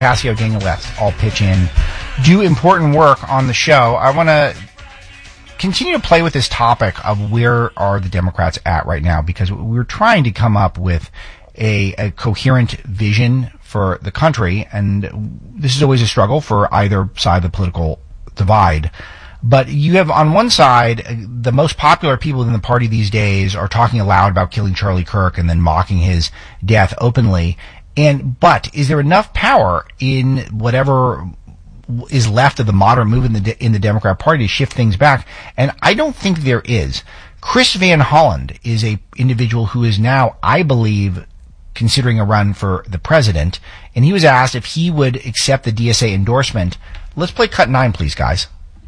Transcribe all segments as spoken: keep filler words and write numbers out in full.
Passio, Daniel West all pitch in, do important work on the show. I want to continue to play with this topic of where are the Democrats at right now, because we're trying to come up with a, a coherent vision for the country, and this is always a struggle for either side of the political divide. But you have on one side, the most popular people in the party these days are talking aloud about killing Charlie Kirk and then mocking his death openly. And, but is there enough power in whatever is left of the moderate movement in the, in the Democrat Party to shift things back? And I don't think there is. Chris Van Hollen is a individual who is now, I believe, considering a run for the president. And he was asked if he would accept the D S A endorsement. Let's play cut nine, please, guys.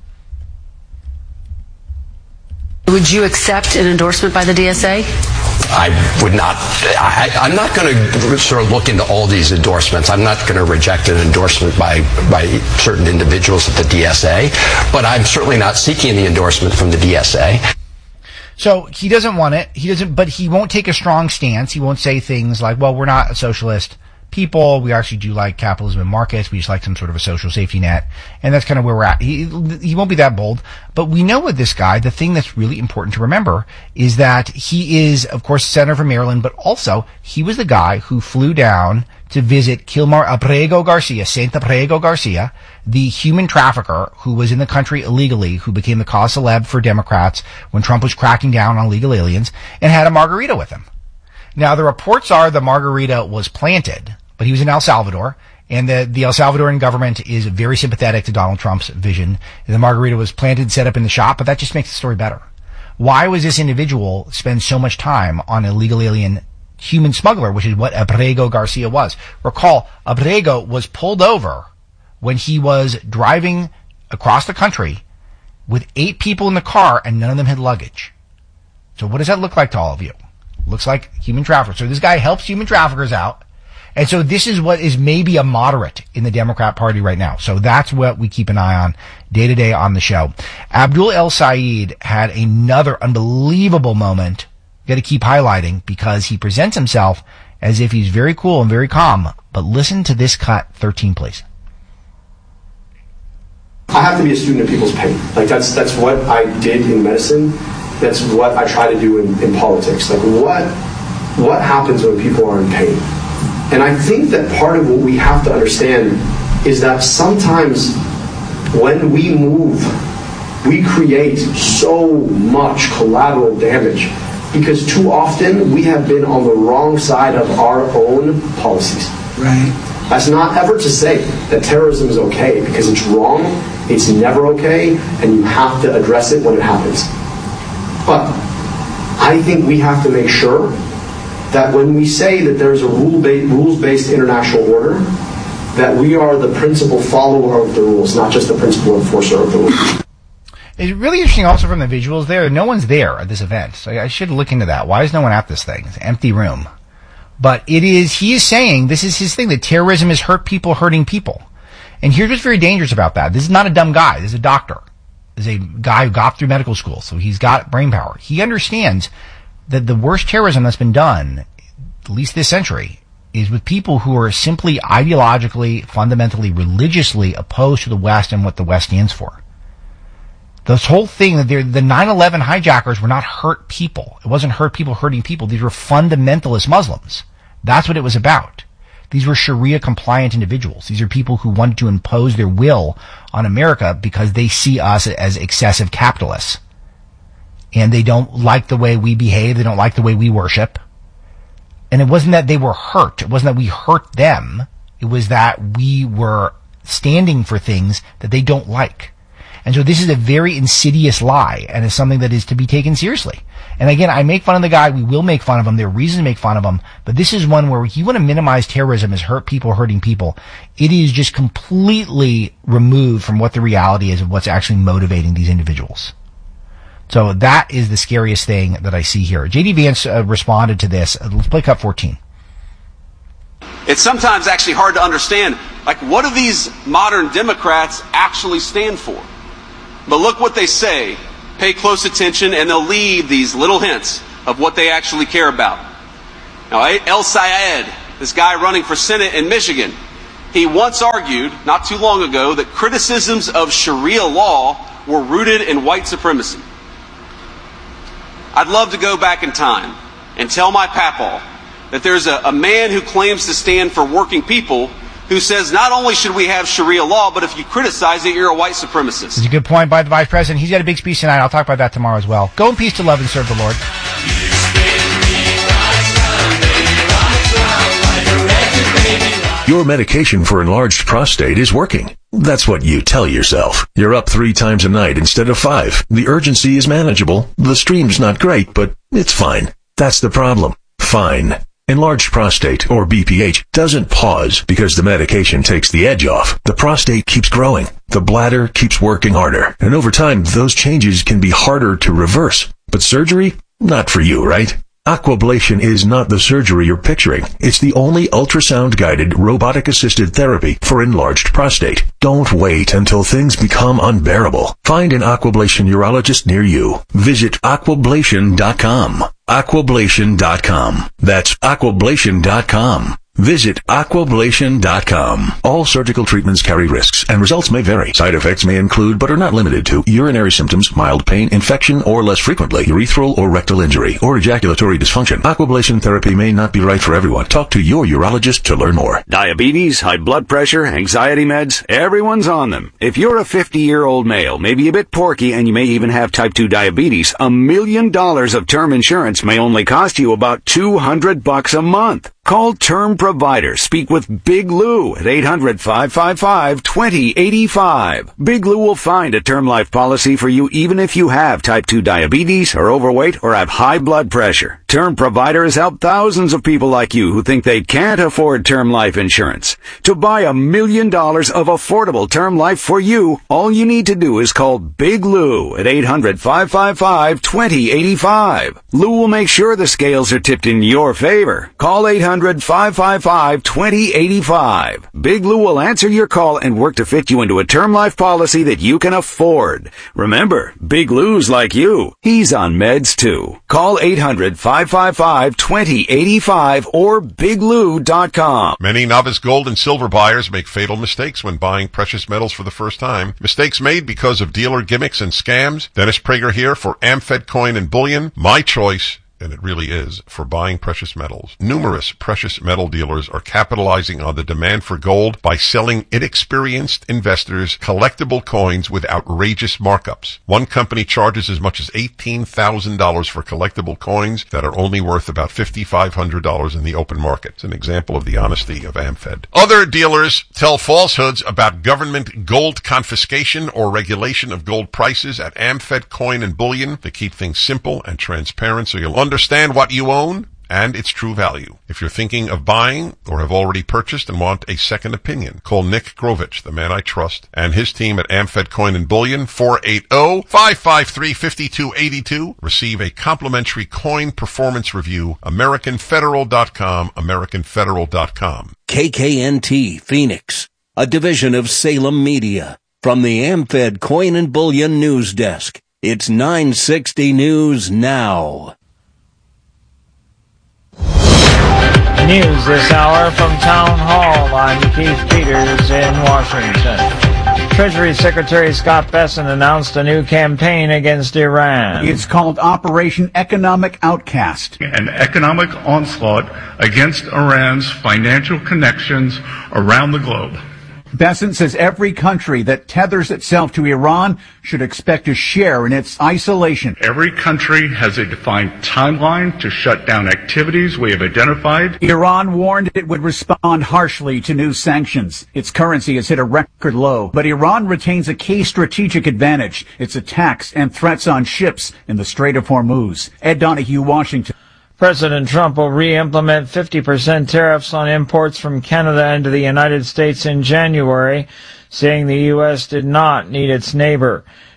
Would you accept an endorsement by the D S A? I would not. I, I'm not going to sort of look into all these endorsements. I'm not going to reject an endorsement by by certain individuals at the D S A, but I'm certainly not seeking the endorsement from the D S A. So he doesn't want it. He doesn't, but he won't take a strong stance. He won't say things like, "Well, we're not a socialist people. We actually do like capitalism and markets. We just like some sort of a social safety net." And that's kind of where we're at. He, he won't be that bold. But we know with this guy, the thing that's really important to remember is that he is, of course, Senator from Maryland, but also he was the guy who flew down to visit Kilmar Abrego Garcia, Saint Abrego Garcia, the human trafficker who was in the country illegally, who became the cause celeb for Democrats when Trump was cracking down on illegal aliens, and had a margarita with him. Now, the reports are the margarita was planted, but he was in El Salvador, and the, the El Salvadoran government is very sympathetic to Donald Trump's vision. The margarita was planted, set up in the shop, but that just makes the story better. Why was this individual spend so much time on illegal alien human smuggler, which is what Abrego Garcia was? Recall, Abrego was pulled over when he was driving across the country with eight people in the car, and none of them had luggage. So what does that look like to all of you? Looks like human traffickers. So this guy helps human traffickers out. And so this is what is maybe a moderate in the Democrat Party right now. So that's what we keep an eye on day to day on the show. Abdul El Sayed had another unbelievable moment. Got to keep highlighting because he presents himself as if he's very cool and very calm. But listen to this cut thirteen, please. I have to be a student of people's pain. Like that's that's what I did in medicine. That's what I try to do in, in politics. Like what what happens when people are in pain? And I think that part of what we have to understand is that sometimes when we move, we create so much collateral damage because too often we have been on the wrong side of our own policies. Right. That's not ever to say that terrorism is okay, because it's wrong, it's never okay, and you have to address it when it happens. But I think we have to make sure that when we say that there's a rule-based, rules-based international order, that we are the principal follower of the rules, not just the principal enforcer of the rules. It's really interesting also from the visuals there. No one's there at this event. So I should look into that. Why is no one at this thing? It's an empty room. But it is, he is saying, this is his thing, that terrorism is hurt people hurting people. And here's what's very dangerous about that. This is not a dumb guy. This is a doctor. This is a guy who got through medical school, so he's got brain power. He understands that the worst terrorism that's been done, at least this century, is with people who are simply ideologically, fundamentally, religiously opposed to the West and what the West stands for. This whole thing, that the nine eleven hijackers were not hurt people. It wasn't hurt people hurting people. These were fundamentalist Muslims. That's what it was about. These were Sharia-compliant individuals. These are people who wanted to impose their will on America because they see us as excessive capitalists. And they don't like the way we behave. They don't like the way we worship. And it wasn't that they were hurt. It wasn't that we hurt them. It was that we were standing for things that they don't like. And so this is a very insidious lie, and it's something that is to be taken seriously. And again, I make fun of the guy. We will make fun of him. There are reasons to make fun of him. But this is one where you want to minimize terrorism as hurt people hurting people. It is just completely removed from what the reality is of what's actually motivating these individuals. So that is the scariest thing that I see here. J D Vance uh, responded to this. Uh, let's play cut fourteen. It's sometimes actually hard to understand, like, what do these modern Democrats actually stand for? But look what they say. Pay close attention, and they'll leave these little hints of what they actually care about. Now, El Sayed, this guy running for Senate in Michigan, He once argued, not too long ago, that criticisms of Sharia law were rooted in white supremacy. I'd love to go back in time and tell my papaw that there's a, a man who claims to stand for working people who says not only should we have Sharia law, but if you criticize it, you're a white supremacist. It's a good point by the Vice President. He's got a big speech tonight. I'll talk about that tomorrow as well. Go in peace to love and serve the Lord. Your medication for enlarged prostate is working. That's what you tell yourself. You're up three times a night instead of five. The urgency is manageable. The stream's not great, but it's fine. That's the problem. Fine. Enlarged prostate, or B P H, doesn't pause because the medication takes the edge off. The prostate keeps growing. The bladder keeps working harder. And over time, those changes can be harder to reverse. But surgery? Not for you, right? Aquablation is not the surgery you're picturing. It's the only ultrasound-guided, robotic-assisted therapy for enlarged prostate. Don't wait until things become unbearable. Find an Aquablation urologist near you. Visit aquablation dot com. aquablation dot com. That's aquablation dot com. Visit aquablation dot com. All surgical treatments carry risks, and results may vary. Side effects may include, but are not limited to, urinary symptoms, mild pain, infection, or less frequently, urethral or rectal injury, or ejaculatory dysfunction. Aquablation therapy may not be right for everyone. Talk to your urologist to learn more. Diabetes, high blood pressure, anxiety meds, everyone's on them. If you're a fifty-year-old male, maybe a bit porky, and you may even have type two diabetes, a million dollars of term insurance may only cost you about two hundred bucks a month. Call Term Provider. Speak with Big Lou at eight hundred, five five five, two zero eight five. Big Lou will find a term life policy for you even if you have type two diabetes, are overweight, or have high blood pressure. Term Provider has helped thousands of people like you who think they can't afford term life insurance. To buy a million dollars of affordable term life for you, all you need to do is call Big Lou at eight hundred, five five five, two zero eight five. Lou will make sure the scales are tipped in your favor. Call eight hundred, five five five, two zero eight five. Big Lou will answer your call and work to fit you into a term life policy that you can afford. Remember, Big Lou's like you. He's on meds too. Call eight hundred, five five five, two zero eight five or big lou dot com. Many novice gold and silver buyers make fatal mistakes when buying precious metals for the first time. Mistakes made because of dealer gimmicks and scams. Dennis Prager here for AmFed Coin and Bullion. My choice, and it really is, for buying precious metals. Numerous precious metal dealers are capitalizing on the demand for gold by selling inexperienced investors collectible coins with outrageous markups. One company charges as much as eighteen thousand dollars for collectible coins that are only worth about five thousand five hundred dollars in the open market. It's an example of the honesty of AmFed. Other dealers tell falsehoods about government gold confiscation or regulation of gold prices at AmFed Coin and Bullion. They keep things simple and transparent so you'll understand what you own and its true value. If you're thinking of buying or have already purchased and want a second opinion, call Nick Grovich, the man I trust, and his team at AmFed Coin and Bullion, four eight zero, five five three, five two eight two. Receive a complimentary coin performance review. American Federal dot com, American Federal dot com. K K N T Phoenix, a division of Salem Media. From the AmFed Coin and Bullion News Desk, it's nine sixty News Now. News this hour from Town Hall. I'm Keith Peters in Washington. Treasury Secretary Scott Bessent announced a new campaign against Iran. It's called Operation Economic Outcast. An economic onslaught against Iran's financial connections around the globe. Bessent says every country that tethers itself to Iran should expect a share in its isolation. Every country has a defined timeline to shut down activities we have identified. Iran warned it would respond harshly to new sanctions. Its currency has hit a record low, but Iran retains a key strategic advantage: its attacks and threats on ships in the Strait of Hormuz. Ed Donahue, Washington. President Trump will re-implement fifty percent tariffs on imports from Canada into the United States in January, saying the U S did not need its neighbor.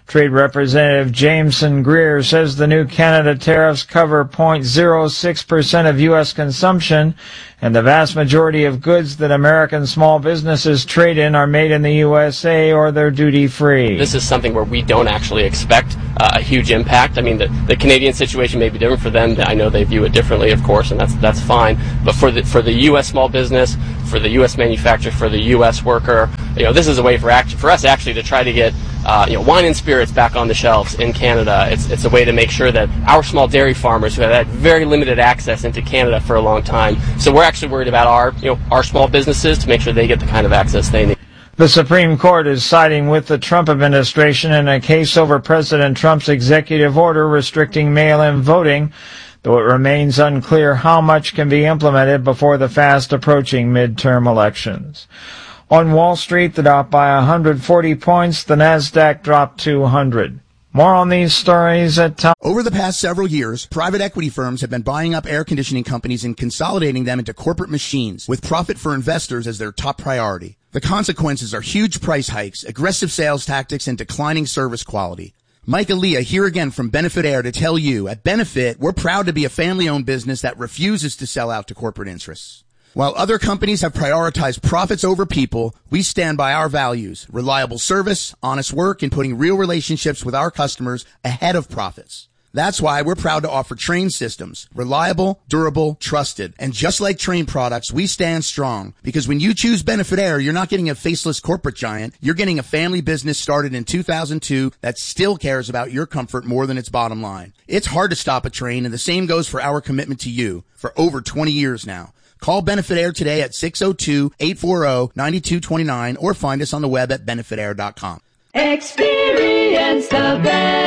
Trade Representative Jameson Greer says the new Canada tariffs cover zero point zero six percent of U S consumption, and the vast majority of goods that American small businesses trade in are made in the U S A or they're duty-free. This is something where we don't actually expect uh, a huge impact. I mean, the, the Canadian situation may be different for them. I know they view it differently, of course, and that's that's fine. But for the for the U S small business, for the U S manufacturer, for the U S worker, you know, this is a way for act- for us actually to try to get Uh, you know, wine and spirits back on the shelves in Canada. It's it's a way to make sure that our small dairy farmers who have had very limited access into Canada for a long time. So we're actually worried about our you know our small businesses to make sure they get the kind of access they need. The Supreme Court is siding with the Trump administration in a case over President Trump's executive order restricting mail-in voting, though it remains unclear how much can be implemented before the fast-approaching midterm elections. On Wall Street, the Dow by one hundred forty points, the Nasdaq dropped two hundred. More on these stories at Tom. Over the past several years, private equity firms have been buying up air conditioning companies and consolidating them into corporate machines, with profit for investors as their top priority. The consequences are huge price hikes, aggressive sales tactics, and declining service quality. Mike Aaliyah here again from Benefit Air to tell you, at Benefit, we're proud to be a family-owned business that refuses to sell out to corporate interests. While other companies have prioritized profits over people, we stand by our values, reliable service, honest work, and putting real relationships with our customers ahead of profits. That's why we're proud to offer Trane systems, reliable, durable, trusted. And just like Trane products, we stand strong, because when you choose Benefit Air, you're not getting a faceless corporate giant. You're getting a family business started in two thousand two that still cares about your comfort more than its bottom line. It's hard to stop a train, and the same goes for our commitment to you for over twenty years now. Call Benefit Air today at six oh two, eight four oh, nine two two nine or find us on the web at benefit air dot com. Experience the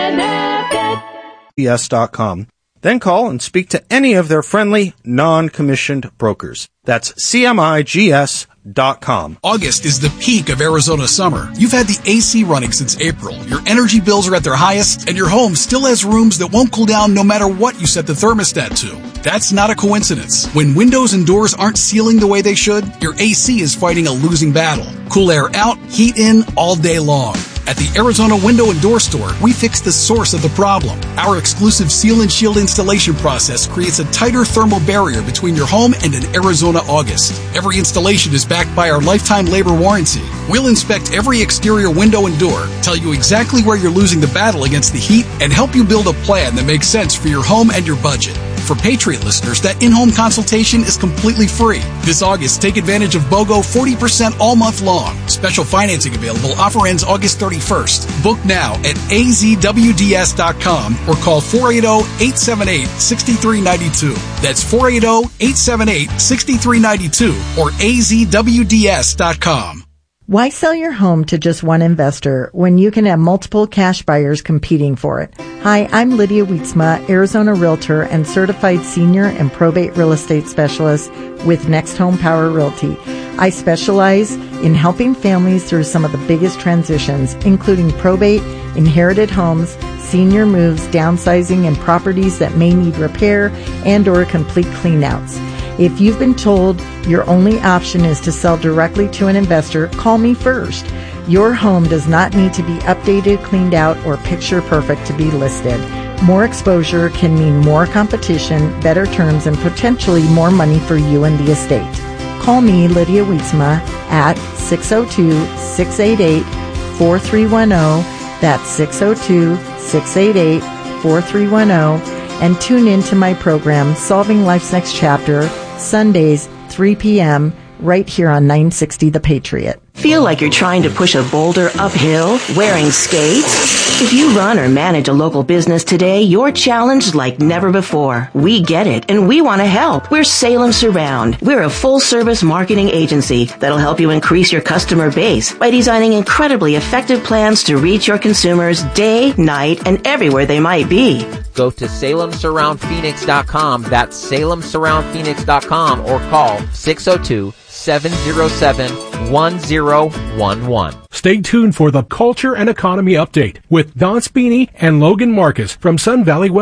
benefit. C S dot com. Then call and speak to any of their friendly, non-commissioned brokers. That's C M I G S dot com. August is the peak of Arizona summer. You've had the A C running since April. Your energy bills are at their highest, and your home still has rooms that won't cool down no matter what you set the thermostat to. That's not a coincidence. When windows and doors aren't sealing the way they should, your A C is fighting a losing battle. Cool air out, heat in all day long. At the Arizona Window and Door Store, we fix the source of the problem. Our exclusive Seal and Shield installation process creates a tighter thermal barrier between your home and an Arizona August. Every installation is backed by our lifetime labor warranty. We'll inspect every exterior window and door, tell you exactly where you're losing the battle against the heat, and help you build a plan that makes sense for your home and your budget. For Patriot listeners, that in-home consultation is completely free. This August, take advantage of BOGO forty percent all month long. Special financing available. Offer ends August thirty-first. Book now at A Z W D S dot com or call four eight zero, eight seven eight, six three nine two. That's four eight zero, eight seven eight, six three nine two or A Z W D S dot com. Why sell your home to just one investor when you can have multiple cash buyers competing for it? Hi, I'm Lydia Wietzma, Arizona Realtor and Certified Senior and Probate Real Estate Specialist with Next Home Power Realty. I specialize in helping families through some of the biggest transitions, including probate, inherited homes, senior moves, downsizing, and properties that may need repair and or complete cleanouts. If you've been told your only option is to sell directly to an investor, call me first. Your home does not need to be updated, cleaned out, or picture perfect to be listed. More exposure can mean more competition, better terms, and potentially more money for you and the estate. Call me, Lydia Wietzma, at six oh two, six eight eight, four three one zero. That's six oh two, six eight eight, four three one zero. And tune in to my program, Solving Life's Next Chapter, Sundays, three p.m., right here on nine sixty The Patriot. Feel like you're trying to push a boulder uphill wearing skates? If you run or manage a local business today, you're challenged like never before. We get it, and we want to help. We're Salem Surround. We're a full-service marketing agency that'll help you increase your customer base by designing incredibly effective plans to reach your consumers day, night, and everywhere they might be. Go to Salem Surround Phoenix dot com. That's Salem Surround Phoenix dot com or call six oh two, seven oh seven, one oh one one. Stay tuned for the Culture and Economy Update with Don Spini and Logan Marcus from Sun Valley Wealth.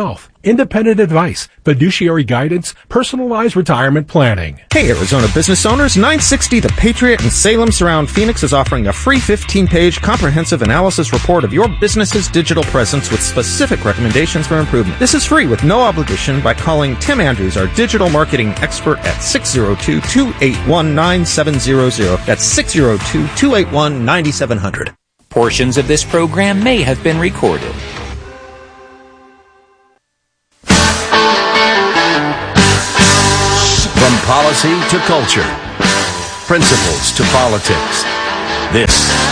independent advice, fiduciary guidance, personalized retirement planning. Hey, Arizona business owners, nine sixty The Patriot in Salem Surround Phoenix is offering a free fifteen-page comprehensive analysis report of your business's digital presence with specific recommendations for improvement. This is free with no obligation by calling Tim Andrews, our digital marketing expert, at six oh two, two eight one, nine seven zero zero. That's six oh two, two eight one, nine seven zero zero. Portions of this program may have been recorded. From policy to culture, principles to politics, this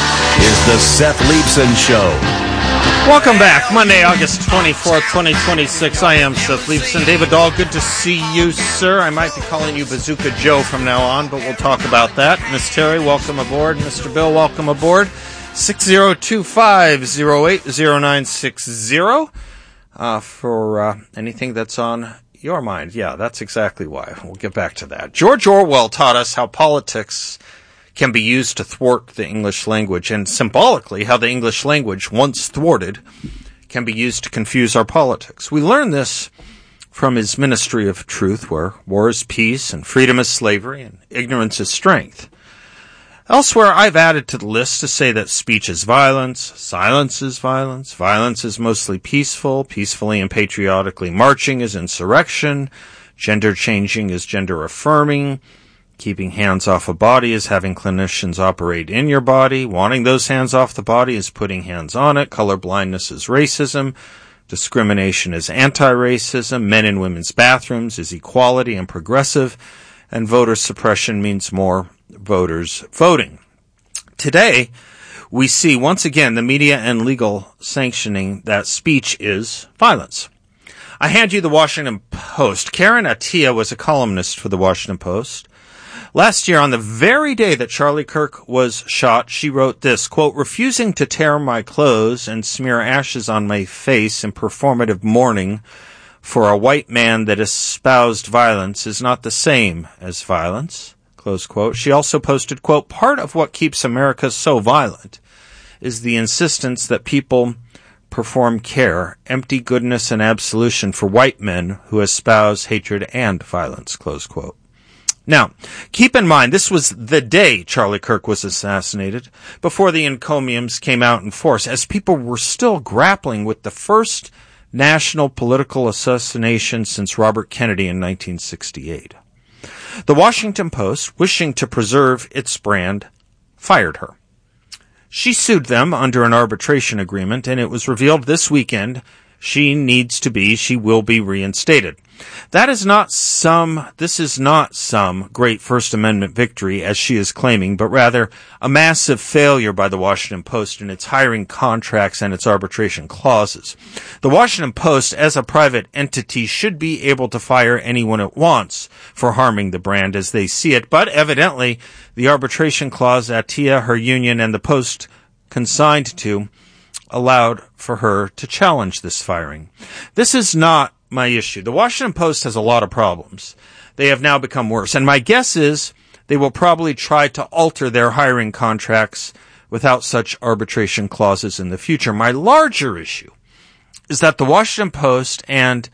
is the Seth Leibsohn Show. Welcome back. Monday, August twenty-fourth, twenty twenty-six. I am Seth Leibsohn. David Dahl, good to see you, sir. I might be calling you Bazooka Joe from now on, but we'll talk about that. Miss Terry, welcome aboard. Mister Bill, welcome aboard. six oh two, five oh eight, oh nine six oh uh, for uh, anything that's on your mind. Yeah, that's exactly why. We'll get back to that. George Orwell taught us how politics can be used to thwart the English language, and symbolically how the English language, once thwarted, can be used to confuse our politics. We learn this from his Ministry of Truth, where war is peace and freedom is slavery and ignorance is strength. Elsewhere, I've added to the list to say that speech is violence, silence is violence, violence is mostly peaceful, peacefully and patriotically marching is insurrection, gender changing is gender affirming, keeping hands off a body is having clinicians operate in your body, wanting those hands off the body is putting hands on it, color blindness is racism, discrimination is anti-racism, men and women's bathrooms is equality and progressive, and voter suppression means more voters voting. Today, we see once again the media and legal sanctioning that speech is violence. I hand you the Washington Post. Karen Attiah was a columnist for the Washington Post. Last year, on the very day that Charlie Kirk was shot, she wrote this, quote, "Refusing to tear my clothes and smear ashes on my face in performative mourning for a white man that espoused violence is not the same as violence." Close quote. She also posted, quote, "Part of what keeps America so violent is the insistence that people perform care, empty goodness and absolution for white men who espouse hatred and violence," close quote. Now, keep in mind, this was the day Charlie Kirk was assassinated, before the encomiums came out in force, as people were still grappling with the first national political assassination since Robert Kennedy in nineteen sixty-eight. The Washington Post, wishing to preserve its brand, fired her. She sued them under an arbitration agreement, and it was revealed this weekend she needs to be, she will be reinstated. That is not some, this is not some great First Amendment victory, as she is claiming, but rather a massive failure by the Washington Post in its hiring contracts and its arbitration clauses. The Washington Post, as a private entity, should be able to fire anyone it wants for harming the brand as they see it, but evidently the arbitration clause Attiah, her union, and the Post consigned to allowed for her to challenge this firing. This is not my issue. The Washington Post has a lot of problems. They have now become worse. And my guess is they will probably try to alter their hiring contracts without such arbitration clauses in the future. My larger issue is that the Washington Post, and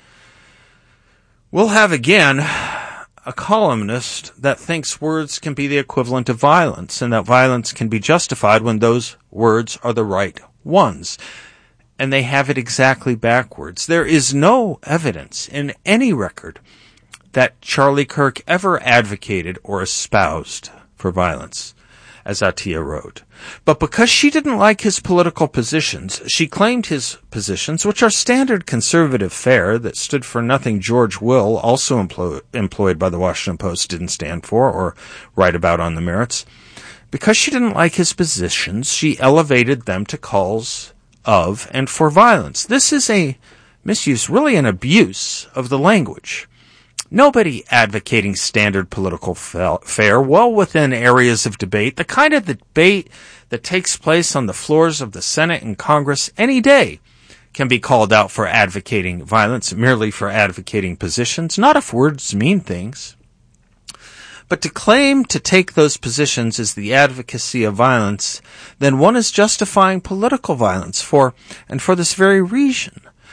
we'll have again a columnist that thinks words can be the equivalent of violence, and that violence can be justified when those words are the right ones. And they have it exactly backwards. There is no evidence in any record that Charlie Kirk ever advocated or espoused for violence, as Attiah wrote. But because she didn't like his political positions, she claimed his positions, which are standard conservative fare that stood for nothing George Will, also employ- employed by the Washington Post, didn't stand for or write about on the merits. Because she didn't like his positions, she elevated them to calls of and for violence. This is a misuse, really an abuse of the language. Nobody advocating standard political fare, well within areas of debate, the kind of debate that takes place on the floors of the Senate and Congress any day, can be called out for advocating violence, merely for advocating positions, not if words mean things. But to claim to take those positions as the advocacy of violence, then one is justifying political violence for, and for this very reason.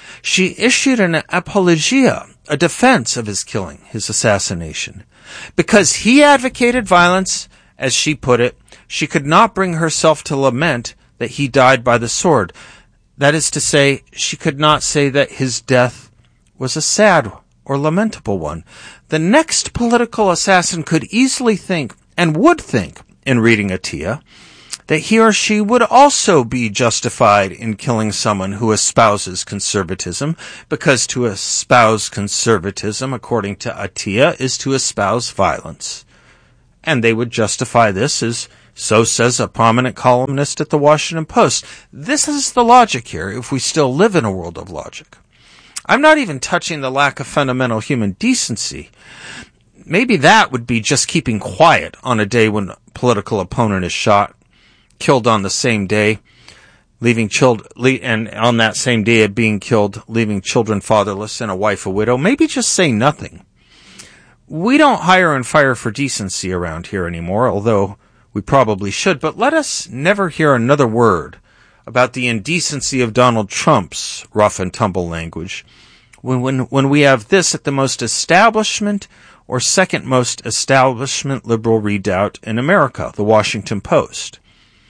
She issued an apologia, a defense of his killing, his assassination. Because he advocated violence, as she put it, she could not bring herself to lament that he died by the sword. That is to say, she could not say that his death was a sad or lamentable one. The next political assassin could easily think, and would think, in reading Atiyeh, that he or she would also be justified in killing someone who espouses conservatism, because to espouse conservatism, according to Atiyeh, is to espouse violence. And they would justify this as, so says a prominent columnist at the Washington Post. This is the logic here, if we still live in a world of logic. I'm not even touching the lack of fundamental human decency. Maybe that would be just keeping quiet on a day when a political opponent is shot, killed on the same day, leaving children, and on that same day of being killed, leaving children fatherless and a wife a widow. Maybe just say nothing. We don't hire and fire for decency around here anymore, although we probably should, but let us never hear another word about the indecency of Donald Trump's rough and tumble language when, when, when we have this at the most establishment or second most establishment liberal redoubt in America, the Washington Post.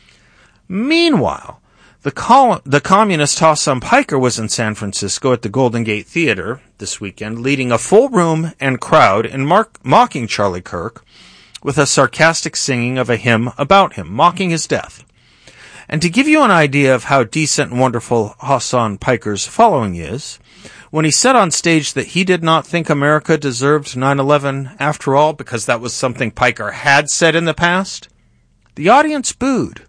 Meanwhile, the, col- the communist Hassan Piker was in San Francisco at the Golden Gate Theater this weekend, leading a full room and crowd in mark- mocking Charlie Kirk with a sarcastic singing of a hymn about him, mocking his death. And to give you an idea of how decent and wonderful Hassan Piker's following is, when he said on stage that he did not think America deserved nine eleven after all, because that was something Piker had said in the past, the audience booed.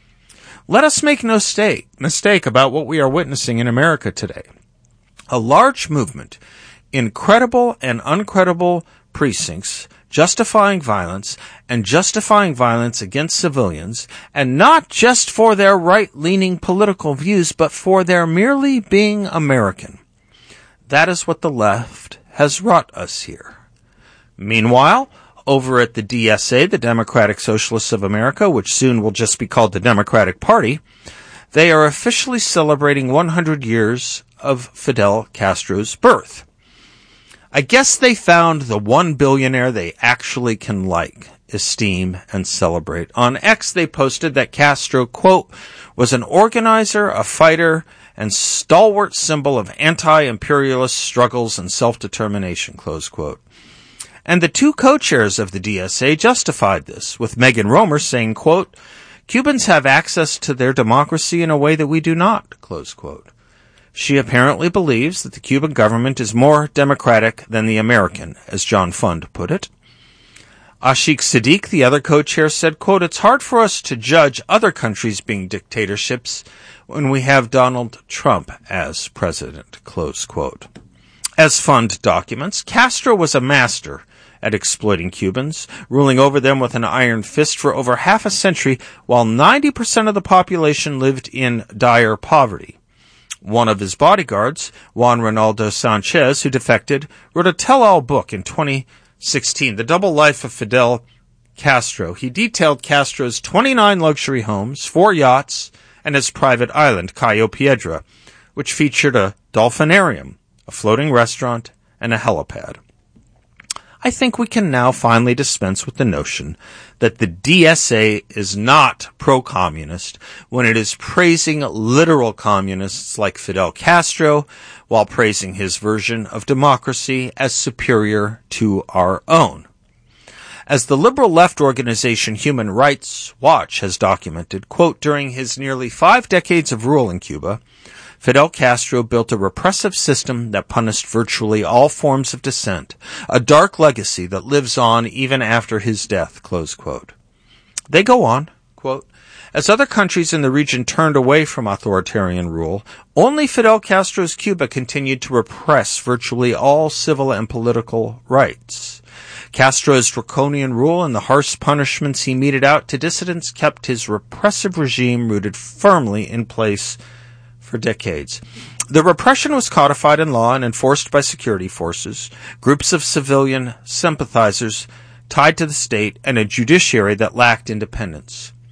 Let us make no mistake, mistake about what we are witnessing in America today. A large movement in credible and uncredible precincts justifying violence, and justifying violence against civilians, and not just for their right-leaning political views, but for their merely being American. That is what the left has wrought us here. Meanwhile, over at the D S A, the Democratic Socialists of America, which soon will just be called the Democratic Party, they are officially celebrating one hundred years of Fidel Castro's birth. I guess they found the one billionaire they actually can like, esteem, and celebrate. On X, they posted that Castro, quote, was an organizer, a fighter, and stalwart symbol of anti-imperialist struggles and self-determination, close quote. And the two co-chairs of the D S A justified this, with Megan Romer saying, quote, Cubans have access to their democracy in a way that we do not, close quote. She apparently believes that the Cuban government is more democratic than the American, as John Fund put it. Ashik Siddiq, the other co-chair, said, quote, it's hard for us to judge other countries being dictatorships when we have Donald Trump as president, close quote. As Fund documents, Castro was a master at exploiting Cubans, ruling over them with an iron fist for over half a century, while ninety percent of the population lived in dire poverty. One of his bodyguards, Juan Ronaldo Sanchez, who defected, wrote a tell-all book in twenty sixteen, The Double Life of Fidel Castro. He detailed Castro's twenty-nine luxury homes, four yachts, and his private island, Cayo Piedra, which featured a dolphinarium, a floating restaurant, and a helipad. I think we can now finally dispense with the notion that the D S A is not pro-communist when it is praising literal communists like Fidel Castro while praising his version of democracy as superior to our own. As the liberal left organization Human Rights Watch has documented, quote, during his nearly five decades of rule in Cuba, Fidel Castro built a repressive system that punished virtually all forms of dissent, a dark legacy that lives on even after his death, close quote. They go on, quote, as other countries in the region turned away from authoritarian rule, only Fidel Castro's Cuba continued to repress virtually all civil and political rights. Castro's draconian rule and the harsh punishments he meted out to dissidents kept his repressive regime rooted firmly in place for decades. The repression was codified in law and enforced by security forces, groups of civilian sympathizers tied to the state, and a judiciary that lacked independence.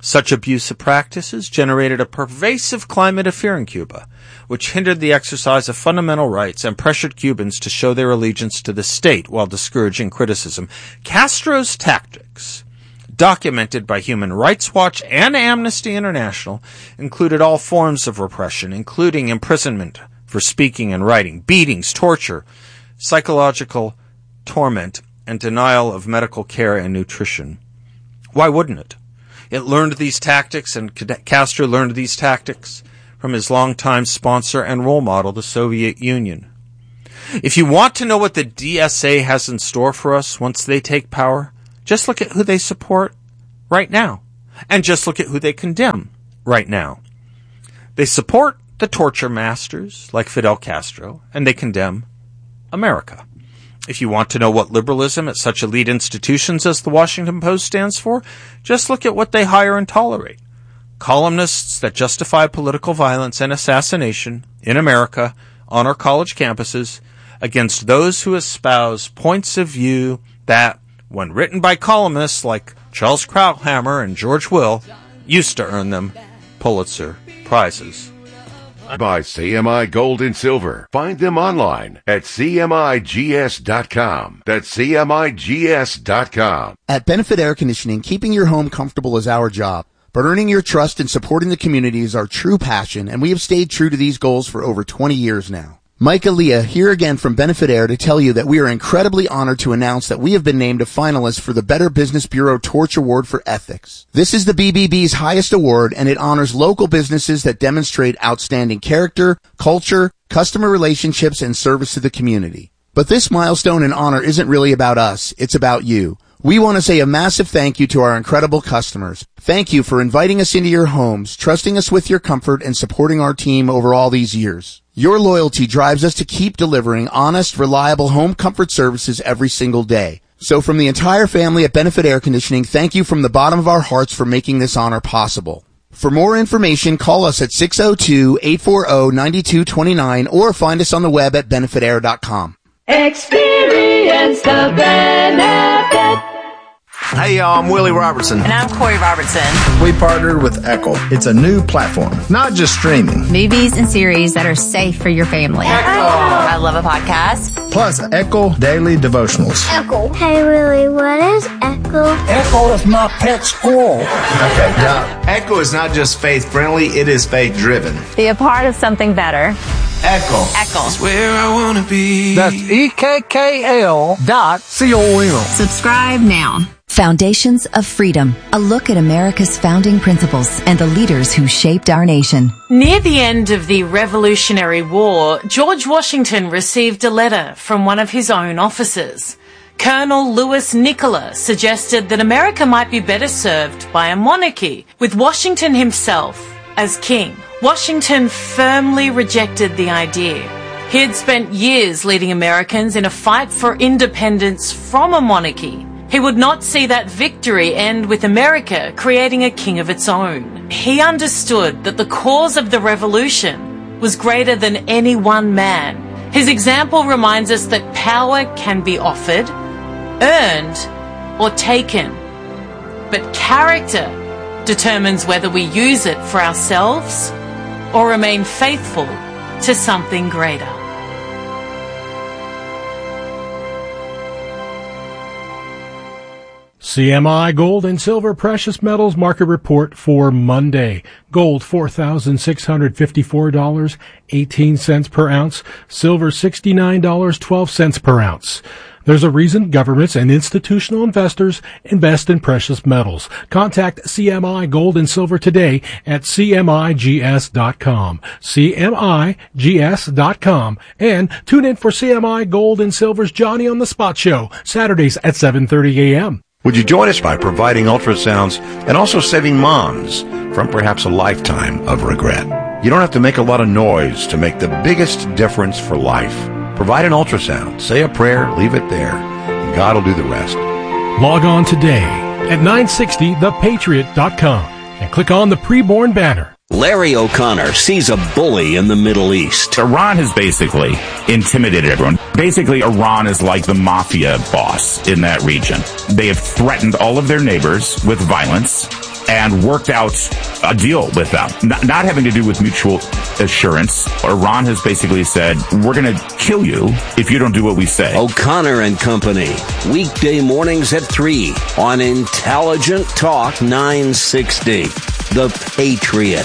Such abusive practices generated a pervasive climate of fear in Cuba, which hindered the exercise of fundamental rights and pressured Cubans to show their allegiance to the state while discouraging criticism. Castro's tactics, documented by Human Rights Watch and Amnesty International, included all forms of repression, including imprisonment for speaking and writing, beatings, torture, psychological torment, and denial of medical care and nutrition. Why wouldn't it? It learned these tactics, and Castro learned these tactics from his longtime sponsor and role model, the Soviet Union. If you want to know what the D S A has in store for us once they take power, just look at who they support right now, and just look at who they condemn right now. They support the torture masters like Fidel Castro, and they condemn America. If you want to know what liberalism at such elite institutions as the Washington Post stands for, just look at what they hire and tolerate. Columnists that justify political violence and assassination in America on our college campuses against those who espouse points of view that, when written by columnists like Charles Krauthammer and George Will, used to earn them Pulitzer Prizes. By C M I Gold and Silver. Find them online at C M I G S dot com. That's C M I G S dot com. At Benefit Air Conditioning, keeping your home comfortable is our job. But earning your trust and supporting the community is our true passion, and we have stayed true to these goals for over twenty years now. Mike Aaliyah here again from Benefit Air to tell you that we are incredibly honored to announce that we have been named a finalist for the Better Business Bureau Torch Award for Ethics. This is the B B B's highest award, and it honors local businesses that demonstrate outstanding character, culture, customer relationships, and service to the community. But this milestone and honor isn't really about us, it's about you. We want to say a massive thank you to our incredible customers. Thank you for inviting us into your homes, trusting us with your comfort, and supporting our team over all these years. Your loyalty drives us to keep delivering honest, reliable home comfort services every single day. So from the entire family at Benefit Air Conditioning, thank you from the bottom of our hearts for making this honor possible. For more information, call us at six oh two, eight four oh, nine two two nine or find us on the web at benefit air dot com. Experience the benefit. Hey, y'all, I'm Willie Robertson. And I'm Corey Robertson. We partnered with Echo. It's a new platform, not just streaming. Movies and series that are safe for your family. Echo. I love a podcast. Plus, Echo Daily Devotionals. Echo. Hey, Willie, what is Echo? Echo is my pet squirrel. Okay, now, Echo is not just faith-friendly, it is faith-driven. Be a part of something better. Echo. Echo. That's where I want to be. That's E K K L dot C O M. Subscribe now. Foundations of Freedom, a look at America's founding principles and the leaders who shaped our nation. Near the end of the Revolutionary War, George Washington received a letter from one of his own officers. Colonel Louis Nicola suggested that America might be better served by a monarchy, with Washington himself as king. Washington firmly rejected the idea. He had spent years leading Americans in a fight for independence from a monarchy. He would not see that victory end with America creating a king of its own. He understood that the cause of the revolution was greater than any one man. His example reminds us that power can be offered, earned, or taken. But character determines whether we use it for ourselves or remain faithful to something greater. C M I Gold and Silver Precious Metals Market Report for Monday. Gold four thousand six hundred fifty-four dollars and eighteen cents per ounce. Silver sixty-nine dollars and twelve cents per ounce. There's a reason governments and institutional investors invest in precious metals. Contact C M I Gold and Silver today at C M I G S dot com. C M I G S dot com. And tune in for C M I Gold and Silver's Johnny on the Spot Show, Saturdays at seven thirty a.m. Would you join us by providing ultrasounds and also saving moms from perhaps a lifetime of regret? You don't have to make a lot of noise to make the biggest difference for life. Provide an ultrasound, say a prayer, leave it there, and God will do the rest. Log on today at nine sixty the patriot dot com and click on the preborn banner. Larry O'Connor sees a bully in the Middle East. Iran has basically intimidated everyone. Basically, Iran is like the mafia boss in that region. They have threatened all of their neighbors with violence. and worked out a deal with them, not, not having to do with mutual assurance. Iran has basically said, we're going to kill you if you don't do what we say. O'Connor and Company, weekday mornings at three on Intelligent Talk nine sixty, The Patriot.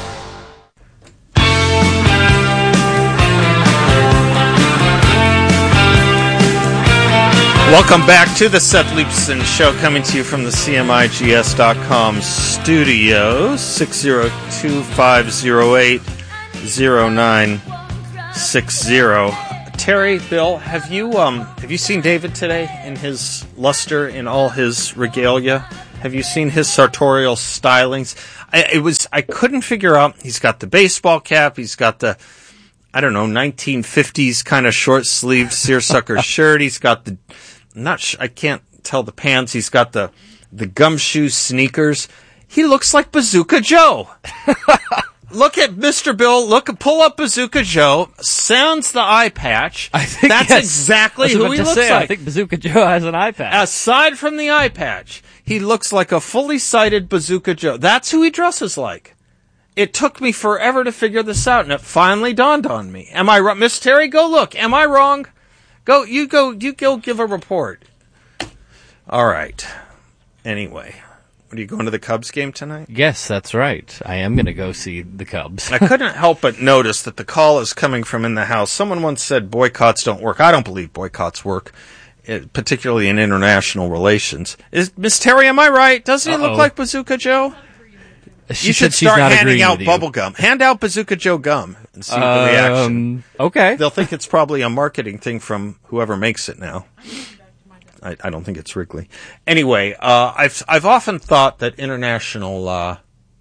Welcome back to the Seth Leibsohn Show, coming to you from the C M I G S dot com studios, six oh two, five oh eight, oh nine six oh. Terry, Bill, have you um have you seen David today in his luster, in all his regalia? Have you seen his sartorial stylings? I, it was I couldn't figure out. He's got the baseball cap. He's got the, I don't know, nineteen fifties kind of short-sleeved seersucker shirt. He's got the, not sh- I can't tell the pants. He's got the the gumshoe sneakers. He looks like Bazooka Joe. Look at Mister Bill. Look, pull up Bazooka Joe. Sounds the eye patch. I think that's yes. exactly who he looks say, like. I think Bazooka Joe has an eye patch. Aside from the eye patch, he looks like a fully sighted Bazooka Joe. That's who he dresses like. It took me forever to figure this out, and it finally dawned on me. Am I wrong? Miss Terry, go look. Am I wrong? Go, you go, you go give a report. All right. Anyway, are you going to the Cubs game tonight? Yes, that's right. I am going to go see the Cubs. I couldn't help but notice that the call is coming from in the house. Someone once said boycotts don't work. I don't believe boycotts work, particularly in international relations. Is Miss Terry, am I right? Doesn't he Uh-oh. look like Bazooka Joe? She you should said she's start not handing agreeing out with you. bubble gum. Hand out Bazooka Joe gum and see Um, the reaction. Okay. They'll think it's probably a marketing thing from whoever makes it now. I, I don't think it's Wrigley. Anyway, uh, I've I've often thought that international uh,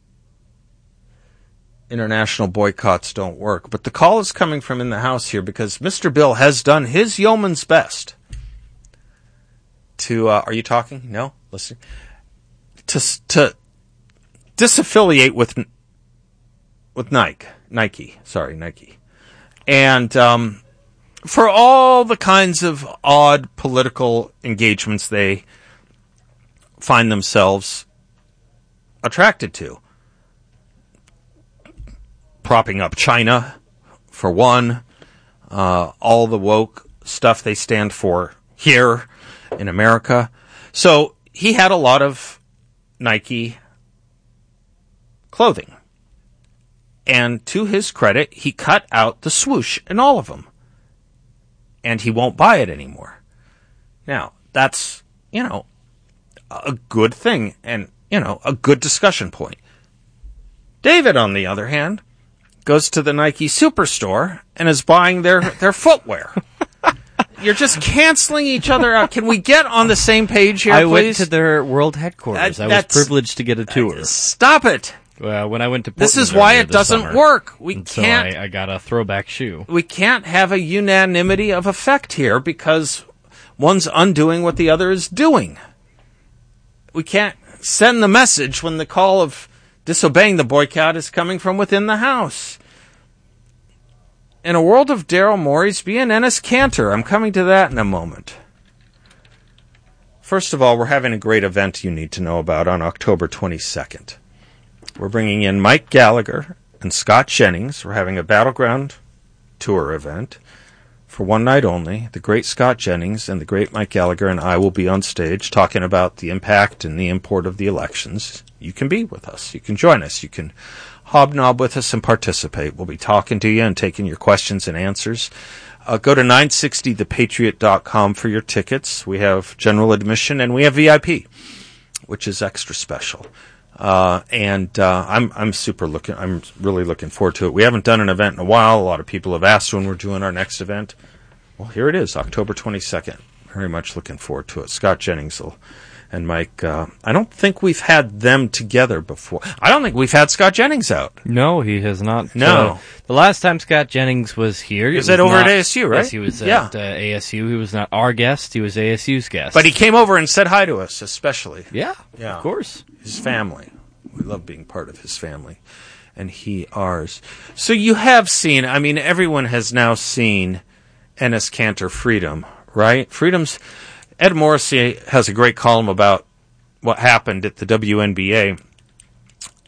international boycotts don't work, but the call is coming from in the house here because Mister Bill has done his yeoman's best to. Uh, are you talking? No, listen. To to. disaffiliate with with Nike, Nike, sorry, Nike, and um, for all the kinds of odd political engagements they find themselves attracted to, propping up China, for one, uh, all the woke stuff they stand for here in America. So he had a lot of Nike clothing. And to his credit, he cut out the swoosh in all of them. And he won't buy it anymore. Now, that's, you know, a good thing and, you know, a good discussion point. David, on the other hand, goes to the Nike Superstore and is buying their, their footwear. You're just canceling each other out. Can we get on the same page here, I please? went to their world headquarters. Uh, I was privileged to get a tour. Stop it. Well, when I went to This Portland is why earlier it this doesn't summer, work. We and can't. So I, I got a throwback shoe. We can't have a unanimity of effect here because one's undoing what the other is doing. We can't send the message when the call of disobeying the boycott is coming from within the house. In a world of Daryl Morey's, be an Ennis Cantor. I'm coming to that in a moment. First of all, we're having a great event you need to know about on October twenty-second. We're bringing in Mike Gallagher and Scott Jennings. We're having a Battleground tour event for one night only. The great Scott Jennings and the great Mike Gallagher and I will be on stage talking about the impact and the import of the elections. You can be with us. You can join us. You can hobnob with us and participate. We'll be talking to you and taking your questions and answers. Uh, go to nine sixty the patriot dot com for your tickets. We have general admission and we have V I P, which is extra special. Uh, and, uh, I'm, I'm super looking, I'm really looking forward to it. We haven't done an event in a while. A lot of people have asked when we're doing our next event. Well, here it is, October twenty-second. Very much looking forward to it. Scott Jennings will, and Mike, uh, I don't think we've had them together before. I don't think we've had Scott Jennings out. No, he has not. No. Uh, the last time Scott Jennings was here... Was it that over not, at A S U, right? Yes, he was Yeah. at uh, A S U. He was not our guest. He was A S U's guest. But he came over and said hi to us, especially. Yeah, yeah, of course. His family. We love being part of his family. And he ours. So you have seen, I mean, everyone has now seen Ennis Cantor Freedom, right? Freedom's... Ed Morrissey has a great column about what happened at the W N B A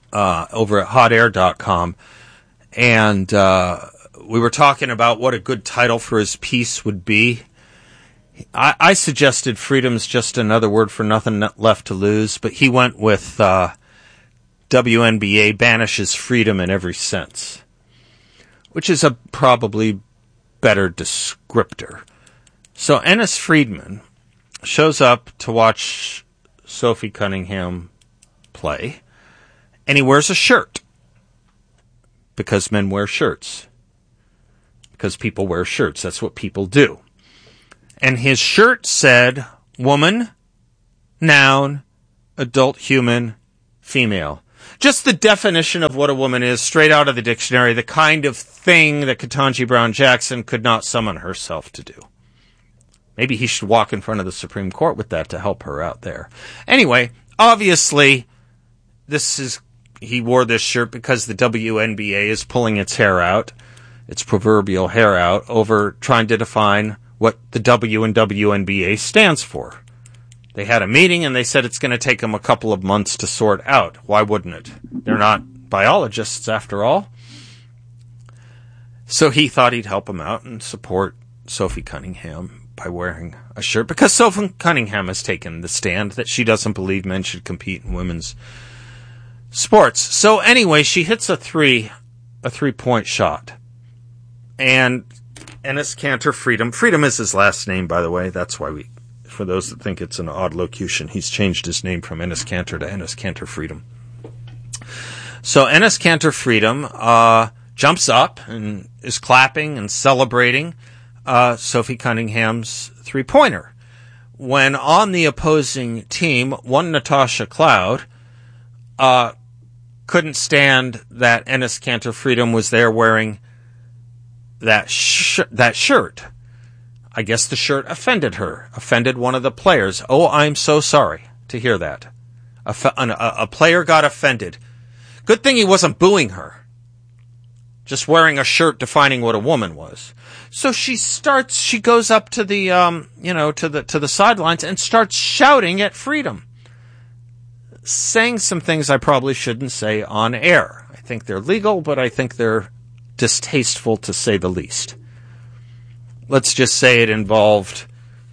uh, over at hot air dot com, and uh, we were talking about what a good title for his piece would be. I, I suggested freedom's just another word for nothing left to lose, but he went with uh, W N B A banishes freedom in every sense, which is a probably better descriptor. So Ennis Friedman shows up to watch Sophie Cunningham play, and he wears a shirt. Because men wear shirts. Because people wear shirts. That's what people do. And his shirt said, woman, noun, adult human, female. Just the definition of what a woman is, straight out of the dictionary, the kind of thing that Ketanji Brown Jackson could not summon herself to do. Maybe he should walk in front of the Supreme Court with that to help her out there. Anyway, obviously, this is he wore this shirt because the W N B A is pulling its hair out, its proverbial hair out, over trying to define what the W and W N B A stands for. They had a meeting and they said it's going to take them a couple of months to sort out. Why wouldn't it? They're not biologists, after all. So he thought he'd help him out and support Sophie Cunningham by wearing a shirt, because Sophie Cunningham has taken the stand that she doesn't believe men should compete in women's sports. So anyway, she hits a three, a three-point shot. And Enes Kanter Freedom, Freedom is his last name, by the way. That's why we, for those that think it's an odd locution, he's changed his name from Enes Kanter to Enes Kanter Freedom. So Enes Kanter Freedom uh, jumps up and is clapping and celebrating uh, Sophie Cunningham's three-pointer. When on the opposing team, one Natasha Cloud uh, couldn't stand that Enes Kanter Freedom was there wearing that sh- that shirt. I guess the shirt offended her, offended one of the players. Oh, I'm so sorry to hear that. A, f- an, a, a player got offended. Good thing he wasn't booing her. Just wearing a shirt defining what a woman was. So she starts, she goes up to the, um, you know, to the, to the sidelines and starts shouting at Freedom. Saying some things I probably shouldn't say on air. I think they're legal, but I think they're distasteful to say the least. Let's just say it involved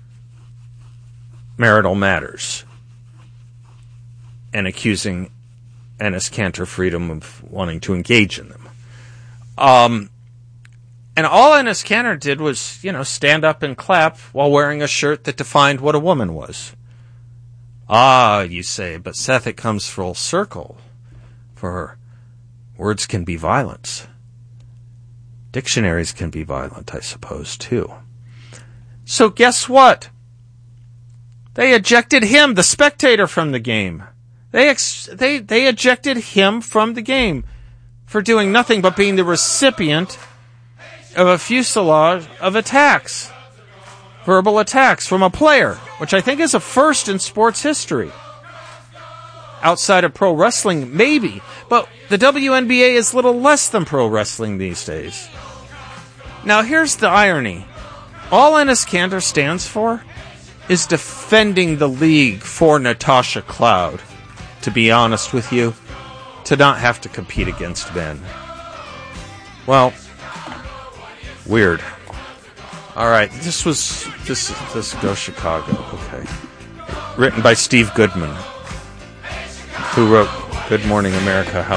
marital matters and accusing Enes Kanter Freedom of wanting to engage in them. Um, and all Enes Kanter did was, you know, stand up and clap while wearing a shirt that defined what a woman was. Ah, you say, but Seth, it comes full circle. For words can be violence. Dictionaries can be violent, I suppose, too. So guess what? They ejected him, the spectator, from the game. They ex- they they ejected him from the game for doing nothing but being the recipient of a fusillade of attacks, verbal attacks from a player, which I think is a first in sports history. Outside of pro wrestling, maybe, but the W N B A is little less than pro wrestling these days. Now, here's the irony. All Enes Kanter stands for is defending the league for Natasha Cloud, to be honest with you, to not have to compete against men. Well, weird. All right, this was, this, this Go Chicago, okay. Written by Steve Goodman, who wrote Good Morning America, How